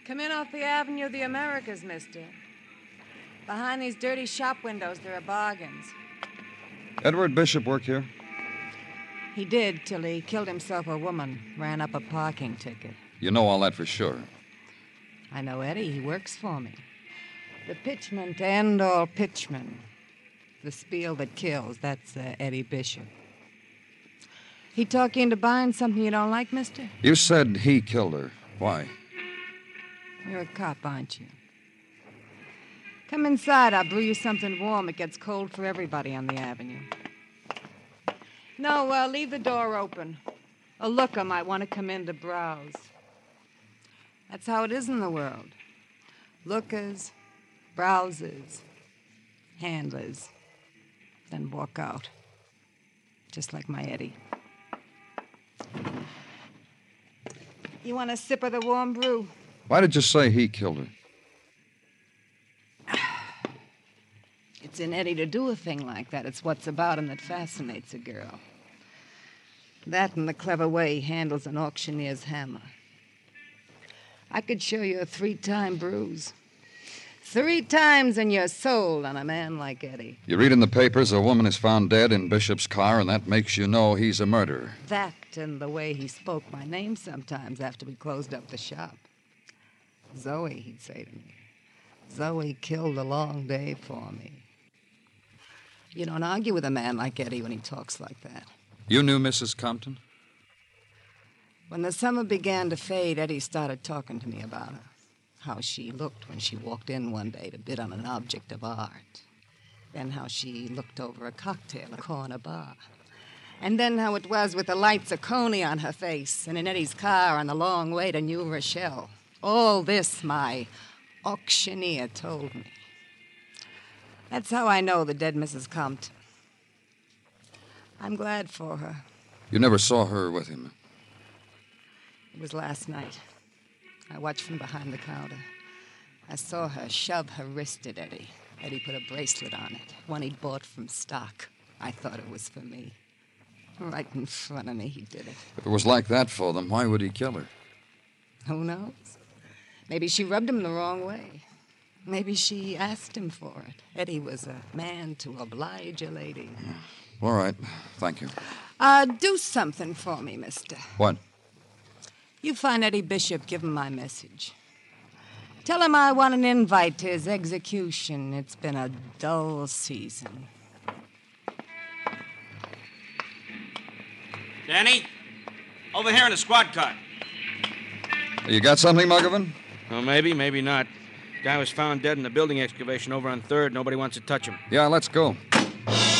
Come in off the Avenue of the Americas, mister. Behind these dirty shop windows, there are bargains. Edward Bishop work here? He did till he killed himself a woman, ran up a parking ticket. You know all that for sure. I know Eddie. He works for me. The pitchman to end all pitchmen. The spiel that kills, that's Eddie Bishop. He talk you into buying something you don't like, mister? You said he killed her. Why? You're a cop, aren't you? Come inside. I'll brew you something warm. It gets cold for everybody on the avenue. No, leave the door open. A looker might want to come in to browse. That's how it is in the world. Lookers, browsers, handlers, then walk out. Just like my Eddie. You want a sip of the warm brew? Why did you say he killed her? It's in Eddie to do a thing like that. It's what's about him that fascinates a girl. That and the clever way he handles an auctioneer's hammer. I could show you a 3-time bruise. 3 times in your soul on a man like Eddie. You read in the papers a woman is found dead in Bishop's car, and that makes you know he's a murderer. That and the way he spoke my name sometimes after we closed up the shop. Zoe, he'd say to me. Zoe killed a long day for me. You don't argue with a man like Eddie when he talks like that. You knew Mrs. Compton? When the summer began to fade, Eddie started talking to me about her. How she looked when she walked in one day to bid on an object of art. Then how she looked over a cocktail at a corner bar. And then how it was with the lights of Coney on her face and in Eddie's car on the long way to New Rochelle. All this my auctioneer told me. That's how I know the dead Mrs. Compton. I'm glad for her. You never saw her with him? It was last night. I watched from behind the counter. I saw her shove her wrist at Eddie. Eddie put a bracelet on it, one he'd bought from stock. I thought it was for me. Right in front of me, he did it. If it was like that for them, why would he kill her? Who knows? Maybe she rubbed him the wrong way. Maybe she asked him for it. Eddie was a man to oblige a lady. All right. Thank you. Do something for me, mister. What? You find Eddie Bishop, give him my message. Tell him I want an invite to his execution. It's been a dull season. Danny, over here in the squad car. You got something, Muggavan? Well, maybe, maybe not. Guy was found dead in the building excavation over on 3rd. Nobody wants to touch him. Yeah, let's go.